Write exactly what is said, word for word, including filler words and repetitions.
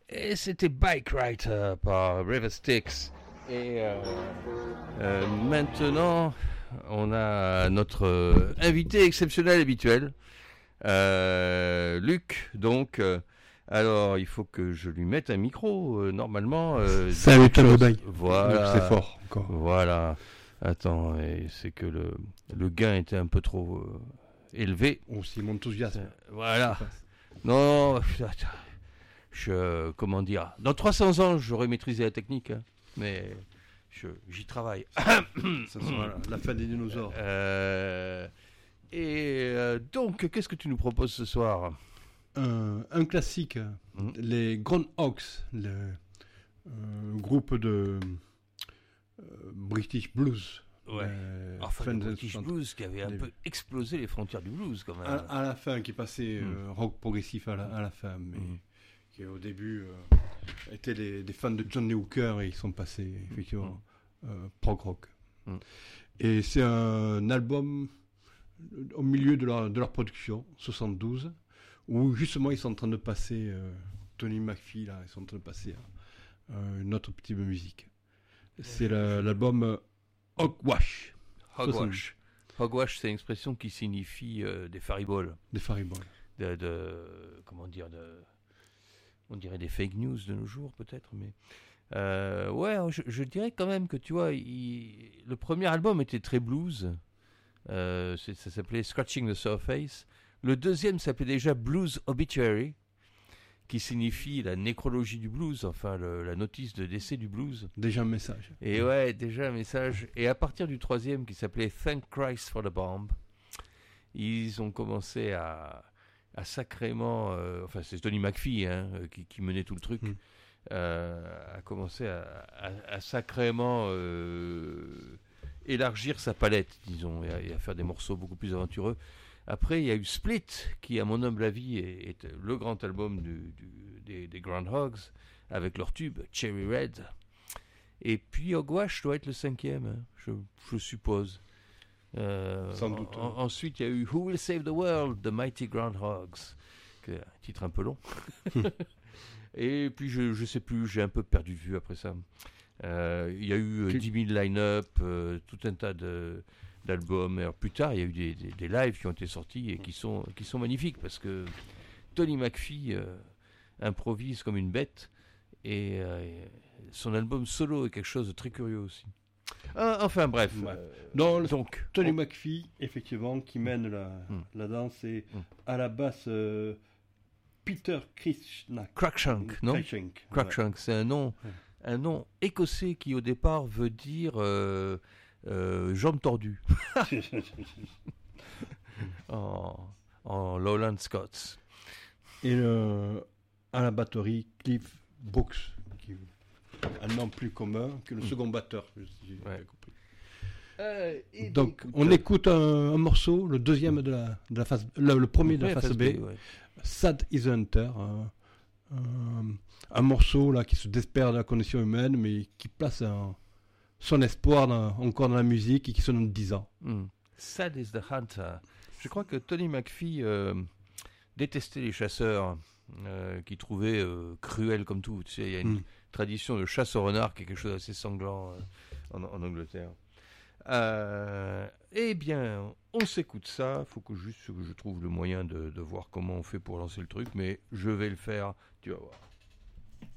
Et c'était Bike Rider par River Styx. Et euh, euh, maintenant, on a notre euh, invité exceptionnel habituel, euh, Luc. Donc, euh, alors il faut que je lui mette un micro. Euh, normalement, euh, salut Tom Bail. Voilà, c'est fort encore. Voilà. Attends, et c'est que le le gain était un peu trop euh, élevé. Oh, c'est mon enthousiasme. Euh, voilà. Non, je, comment dire, dans trois cents ans, j'aurais maîtrisé la technique, hein, mais je, j'y travaille. Ça sera la, la fin des dinosaures. Euh, et euh, donc, qu'est-ce que tu nous proposes ce soir? un, un classique, mmh. les Groundhogs, le euh, groupe de euh, British Blues. Ouais. Euh, enfin, le British Blues qui avait un les... peu explosé les frontières du blues quand même. À, à la fin, qui passait mmh. euh, rock progressif à la, à la fin, mais mmh. qui au début euh, étaient les, des fans de Johnny Hooker et ils sont passés effectivement mmh. euh, prog rock. Mmh. Et c'est un album au milieu de leur, de leur production, soixante-douze, où justement ils sont en train de passer euh, Tony McPhee là, ils sont en train de passer euh, une autre type de musique. C'est la, l'album euh, Hogwash. Hogwash. Hogwash, c'est une expression qui signifie euh, des fariboles. Des fariboles. De, de, comment dire, de, on dirait des fake news de nos jours peut-être, mais euh, ouais, je, je dirais quand même que tu vois, il, le premier album était très blues. Euh, ça s'appelait Scratching the Surface. Le deuxième s'appelait déjà Blues Obituary, qui signifie la nécrologie du blues, enfin le, la notice de décès du blues. Déjà un message. Et ouais, déjà un message. Et à partir du troisième, qui s'appelait Thank Christ for the Bomb, ils ont commencé à, à sacrément... Euh, enfin, c'est Tony McPhee hein, qui, qui menait tout le truc. Mm. Euh, a commencé à, à, à sacrément euh, élargir sa palette, disons, et à, et à faire des morceaux beaucoup plus aventureux. Après, il y a eu Split, qui, à mon humble avis, est, est le grand album du, du, des, des Groundhogs, avec leur tube, Cherry Red. Et puis, Hogwash doit être le cinquième, hein, je, je suppose. Euh, Sans doute. En, ensuite, il y a eu Who Will Save the World, The Mighty Groundhogs, que, un titre un peu long. Et puis, je ne sais plus, j'ai un peu perdu de vue après ça. Euh, il y a eu euh, dix mille line-up, euh, tout un tas de... d'albums. Alors, plus tard, il y a eu des, des, des lives qui ont été sortis et qui sont, qui sont magnifiques parce que Tony McPhee euh, improvise comme une bête et euh, son album solo est quelque chose de très curieux aussi. Ah, enfin bref. Ouais. Euh, Donc, donc, Tony on... McPhee, effectivement, qui mène la, mm. la danse et mm. à la basse euh, Peter Krishna. Cruikshank, non Cruikshank, Cruikshank, ouais. c'est un nom, ouais. un nom écossais qui au départ veut dire euh, Euh, jambes tordues en, en Lowland Scots. Et le, à la batterie Cliff Brooks, qui a un nom plus commun que le mm. second batteur. Si j'ai ouais. compris. Euh, Donc écoute, on écoute un, un morceau, le deuxième de la, de la face, le, le premier de la face, face B, B ouais. Sad is a Hunter, un, un, un morceau là qui se despère de la condition humaine, mais qui place un son espoir dans, encore dans la musique et qui sonne dix ans. Mm. Sad is the Hunter. Je crois que Tony McPhee euh, détestait les chasseurs euh, qu'il trouvait euh, cruels comme tout. Tu sais, il y a une mm. tradition de chasse au renard qui est quelque chose d'assez sanglant euh, en, en Angleterre. Euh, eh bien, on s'écoute ça. Il faut que juste que je trouve le moyen de, de voir comment on fait pour lancer le truc, mais je vais le faire. Tu vas voir.